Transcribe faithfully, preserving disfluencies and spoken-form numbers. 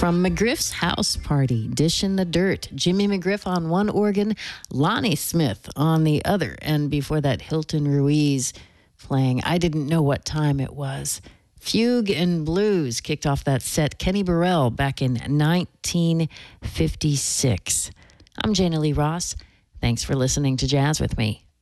From McGriff's House Party, Dish in the Dirt, Jimmy McGriff on one organ, Lonnie Smith on the other, and before that, Hilton Ruiz playing I Didn't Know What Time It Was. Fugue and Blues kicked off that set, Kenny Burrell, back in nineteen fifty-six. I'm Jana Lee Ross. Thanks for listening to Jazz with Me.